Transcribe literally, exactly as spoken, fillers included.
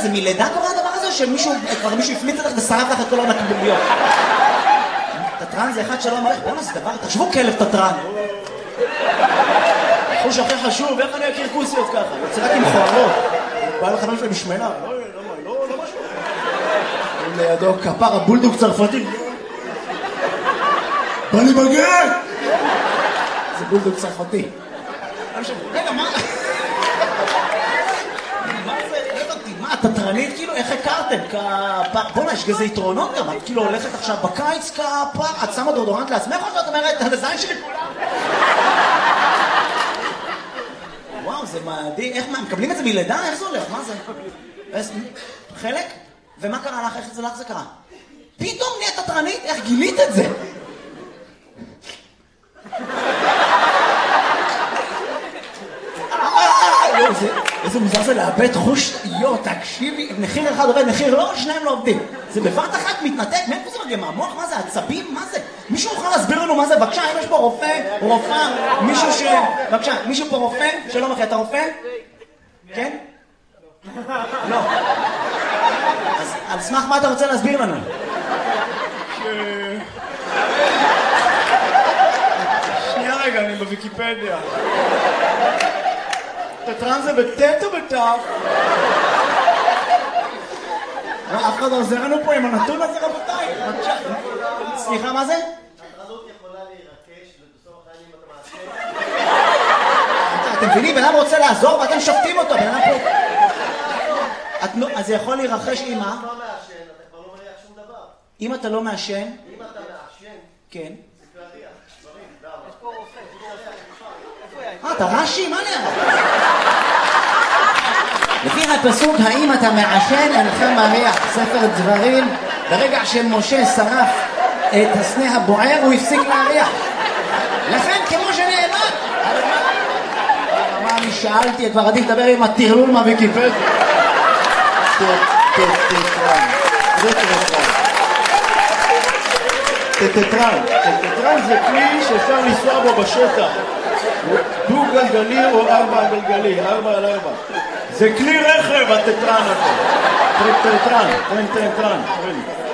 זה מלידה קורה הדבר הזה, שמישהו, כבר מישהו הפליט אותך ושרף לך את כל הנקבוליות? תטרן זה אחד שלא אמר לך, בואו נעשה דבר, תחשבו כלב תטרן. החוש הכי חשוב, איך אני אכיר כוסיות ככה? יוצא רק עם חוערות. בא לחנות שלהם משמנה. לא, לא, לא משהו. לידו כפר הבולדוג צרפתי. בא לי בגט! זה בולדוג צרפתי. רגע, מה? מה זה? לא הבנתי, מה, תטרנית כאילו? איך הכרתם? כפר... בוא'נה, יש כזה יתרונות גם. את כאילו הולכת עכשיו בקיץ כפר, את שמה דורדורנט לעצמך או שאת אומרת, על הזין שלי כולם? וואו, זה מדהים. איך מה, מקבלים את זה מלידה? איך זה הולך? מה זה? חלק? ומה קרה לך? איך זה לך זה קרה? פתאום נהיית תטרנית? איך גילית את זה? איזה מוזר זה לאבד חוש, יו, תקשיבי, מחיר אחד עובד, מחיר לא, שניים לא עובדים. זה בבת אחת מתנתק, מאיפה זה מגיע? מהמוח? מה זה? עצבים? מה זה? מישהו יכול להסביר לנו מה זה? בבקשה, אם יש פה רופא, רופאה, מישהו ש... בבקשה, מישהו פה רופא? שלום אחי, אתה רופא? כן? לא. אז על סמך מה אתה רוצה להסביר לנו? שנייה רגע, אני בוויקיפדיה. תטרן זה בטט או בטף? אף אחד לא עוזר לנו פה עם הנתון הזה רבותיי. סליחה, מה זה? הטרנות יכולה להירקש ובסוף החיים אם אתה מעשה. אתם מבינים, בן אדם רוצה לעזור ואתם שופטים אותו, בן אדם פה... אז זה יכול להירחש עם מה? אם אתה לא מעשן, אתה כבר לא מריח שום דבר. אם אתה לא מעשן? אם אתה מעשן, כן. זה להריח. דברים, למה? יש פה רופא, אה, אתה רש"י? מה נראה? לפי הפסוק, האם אתה מעשן אינך מריח, ספר דברים, ברגע שמשה שרף את הסנה הבוער, הוא הפסיק להריח. לכן, כמו שנאמר, מה אני שאלתי, כבר עדיף לדבר עם הטרלול מהוויקיפדיה. טטרן. זה טטרן. טטרן. טטרן זה כלי שאפשר לנסוע בו בשטח. דו גלגלי או ארבע גלגלי, ארבע על ארבע. זה כלי רכב, הטטרן הזה. טטרן, טטרן, טטרן.